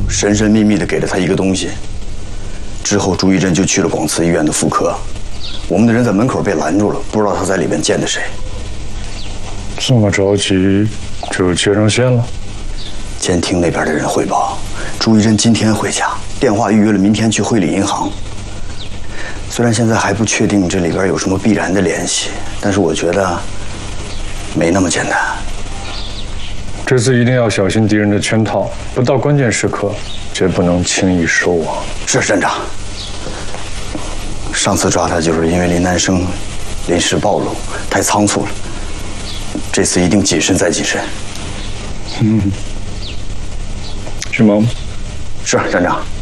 神神秘秘地给了他一个东西。之后，朱一珍就去了广慈医院的妇科。我们的人在门口被拦住了，不知道他在里面见的谁。 这么着急就接上线了？ 监听那边的人汇报，朱一珍今天回家，电话预约了明天去汇理银行。虽然现在还不确定这里边有什么必然的联系，但是我觉得没那么简单。 这次一定要小心敌人的圈套，不到关键时刻，绝不能轻易收网。 是站长。上次抓他就是因为林南生临时暴露，太仓促了。这次一定谨慎再谨慎。 去忙。 是站长。